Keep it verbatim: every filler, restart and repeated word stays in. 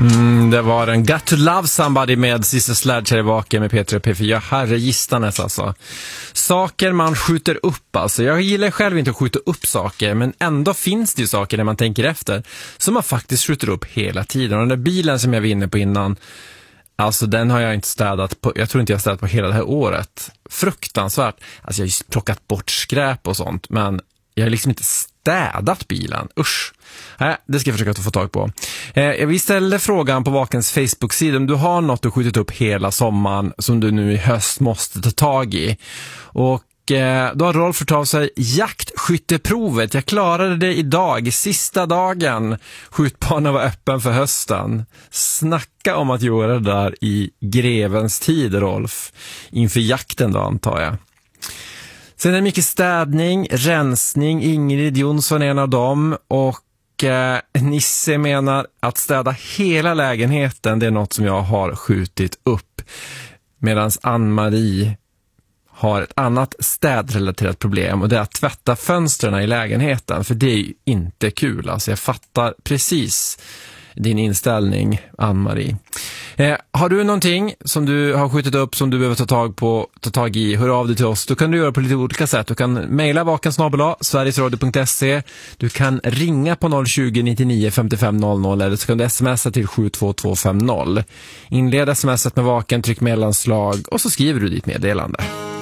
Mm, det var en Got to Love Somebody med Sister Sledge här i Vaken med Peter och P fyra. Herre gistanes alltså. Saker man skjuter upp alltså. Jag gillar själv inte att skjuta upp saker, men ändå finns det ju saker när man tänker efter som man faktiskt skjuter upp hela tiden. Och den där bilen som jag var inne på innan, alltså den har jag inte städat på, jag tror inte jag har städat på hela det här året. Fruktansvärt. Alltså jag har ju plockat bort skräp och sånt, men jag har liksom inte städat bilen. Usch. Nej, det ska jag försöka få tag på. Eh, vi ställde frågan på Vakens Facebook-sida om du har något du skjutit upp hela sommaren som du nu i höst måste ta tag i. Och eh, då har Rolf fått av sig jaktskytteprovet. Jag klarade det idag, sista dagen. Skjutbanan var öppen för hösten. Snacka om att göra det där i grevens tid, Rolf. Inför jakten då, antar jag. Sen är det mycket städning, rensning. Ingrid Jonsson är en av dem. Och eh, Nisse menar att städa hela lägenheten, det är något som jag har skjutit upp. Medan Ann-Marie har ett annat städrelaterat problem, och det är att tvätta fönstren i lägenheten. För det är ju inte kul. Alltså jag fattar precis din inställning, Ann-Marie. Eh, har du någonting som du har skjutit upp som du behöver ta tag på, ta tag i, hör av dig till oss. Då kan du göra på lite olika sätt. Du kan mejla vakensnabel-a sverigesradio punkt se. Du kan ringa på noll tjugo nittionio femtiofem noll noll, eller så kan du smsa till sju två två fem noll. Inled smset med Vaken, tryck mellanslag och så skriver du ditt meddelande.